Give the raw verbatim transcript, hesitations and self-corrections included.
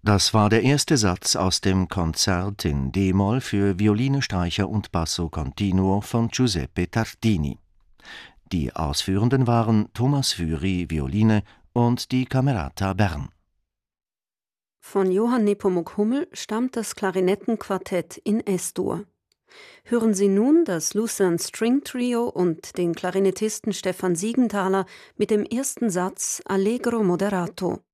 Das war der erste Satz aus dem Konzert in d-Moll für Violine, Streicher und Basso continuo von Giuseppe Tartini. Die Ausführenden waren Thomas Fury, Violine, und die Camerata Bern. Von Johann Nepomuk Hummel stammt das Klarinettenquartett in S-Dur. Hören Sie nun das Lucerne String Trio und den Klarinettisten Stefan Siegenthaler mit dem ersten Satz Allegro moderato.